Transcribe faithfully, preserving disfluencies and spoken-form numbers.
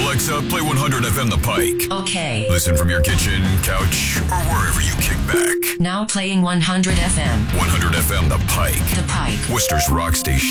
Alexa, play one hundred F M The Pike. Okay. Listen from your kitchen, couch, or wherever you kick back. Now playing one hundred F M. one hundred F M The Pike. The Pike. Worcester's rock station.